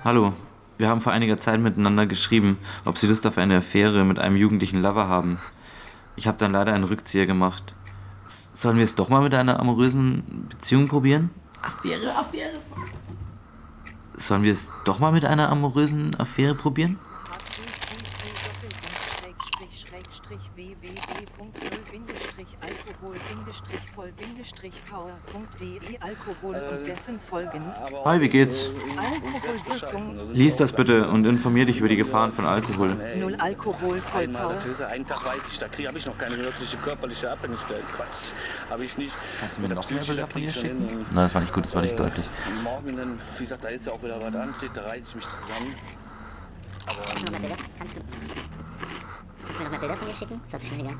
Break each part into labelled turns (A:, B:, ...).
A: Hallo, wir haben vor einiger Zeit miteinander geschrieben, ob Sie Lust auf eine Affäre mit einem jugendlichen Lover haben. Ich habe dann leider einen Rückzieher gemacht. Sollen wir es doch mal mit einer amorösen Beziehung probieren?
B: Affäre.
A: Sollen wir es doch mal mit einer amorösen Affäre probieren?
C: www.alkohol-voll-power.de Alkohol und dessen Folgen.
A: Hi, wie geht's?
C: Alkoholwirkung.
A: Lies das bitte und informier dich über die Gefahren von Alkohol.
C: Null Alkohol, voll Power.
D: Einen Tag weiß ich, da habe ich noch keine wirkliche körperliche Abhängigkeit. Quatsch, habe ich nicht.
A: Kannst du mir noch mehr Bilder von ihr schicken? Nein, das war nicht gut, das war nicht deutlich.
D: Morgen dann, wie gesagt, da ist ja auch wieder was ansteht, da reiße ich mich zusammen.
B: Kannst du mir noch mal Bilder von ihr schicken? Das hat sich schnell gegangen.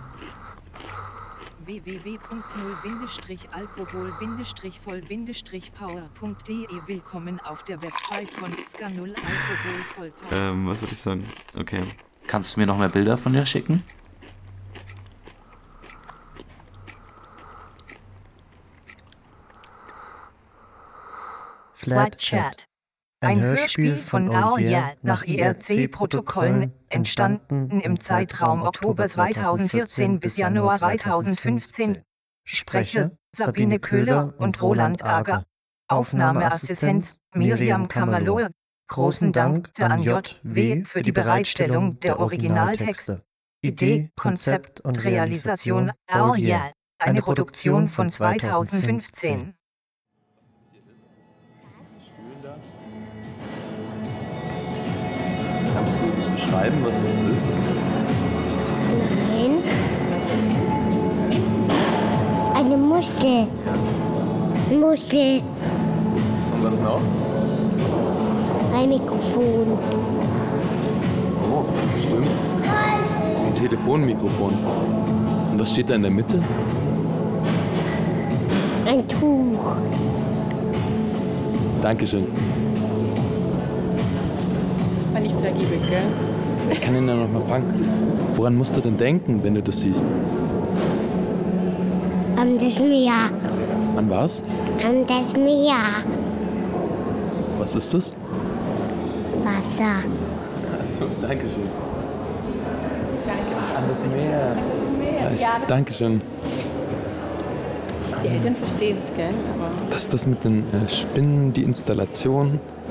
C: www.0-alkohol-voll-power.de Willkommen auf der Website von Ska 0 Alkohol voll Power.
A: Was würde ich sagen? Okay. Kannst du mir noch mehr Bilder von ihr schicken?
E: Flat Chat. Ein Hörspiel von Olivier nach IRC-Protokollen, entstanden im Zeitraum Oktober 2014 bis Januar 2015. Sprecher Sabine Köhler und Roland Ager. Aufnahmeassistenz Miriam Kammerlohr. Großen Dank an JW für die Bereitstellung der Originaltexte. Idee, Konzept und Realisation Olivier. Eine Produktion von 2015.
F: Kannst du uns beschreiben, was das ist?
G: Nein. Eine Muschel. Muschel.
F: Und was noch?
G: Ein Mikrofon.
F: Oh, stimmt. Ein Telefonmikrofon. Und was steht da in der Mitte?
G: Ein Tuch.
F: Dankeschön.
H: War nicht zu ergiebig, gell?
F: Ich kann ihn ja noch mal fragen. Woran musst du denn denken, wenn du das siehst?
G: An das Meer.
F: An was?
G: An das Meer.
F: Was ist das?
G: Wasser.
F: Achso, Dankeschön. An das Meer. Dankeschön.
H: Die Eltern verstehen es, gell? Aber
F: Das ist das mit den Spinnen, die Installation.